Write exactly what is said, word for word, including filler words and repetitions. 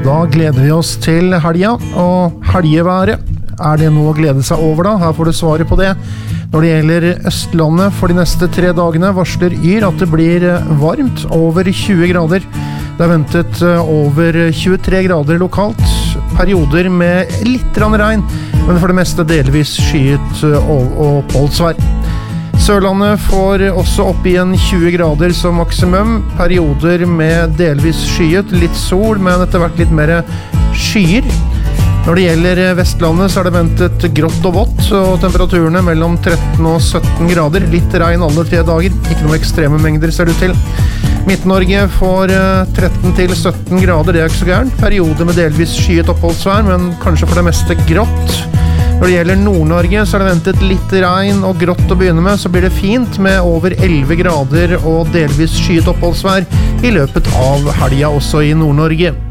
Da gleder vi oss til helga, og helgeværet. Er det noe å glede seg over da? Her får du svaret på det. Når det gjelder Østlandet for de neste tre dagene, varsler Yr at det blir varmt, over tjue grader. Det er ventet over tjuetre grader lokalt, perioder med litt regn, men for det meste delvis skyet og oppholdsvær. Sørlandet får også opp igjen tjue grader som maksimum, perioder med delvis skyet, litt sol, men etter hvert litt mer skyer. Når det gjelder Vestlandet så er det ventet grått og vått, og temperaturene mellom tretten og sytten grader, litt regn alle tre dager, ikke noe ekstreme mengder ser det ut til. Midt-Norge får tretten til sytten grader, det er ikke så gærent, perioder med delvis skyet oppholdsvær, men kanskje for det meste grått. Når det gjelder Nord-Norge så er det ventet litt regn og grått å begynne med, så blir det fint med over elleve grader og delvis skyet oppholdsvær i løpet av helga også i Nord-Norge.